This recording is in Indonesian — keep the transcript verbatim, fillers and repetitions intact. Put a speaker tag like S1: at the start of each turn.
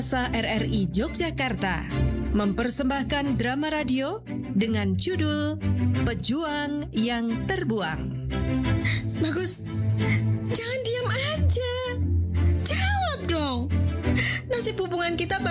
S1: Perkasa R R I Yogyakarta mempersembahkan drama radio dengan judul Pejuang yang Terbuang.
S2: Bagus, jangan diam aja. Jawab dong. Nasib hubungan kita